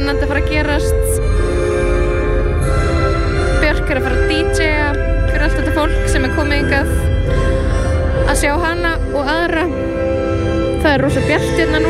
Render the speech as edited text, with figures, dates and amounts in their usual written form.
spennandi að fara að gerast. Björk að fara að DJ-a fyrir allt þetta fólk sem komið hingað að sjá hana og aðra. Það rosa bjart hérna nú.